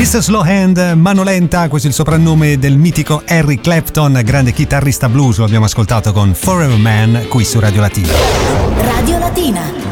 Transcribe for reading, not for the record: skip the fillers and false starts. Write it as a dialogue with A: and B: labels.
A: Mr. Slowhand, mano lenta, questo è il soprannome del mitico Eric Clapton, grande chitarrista blues, lo abbiamo ascoltato con Forever Man qui su Radio Latina.
B: Radio Latina.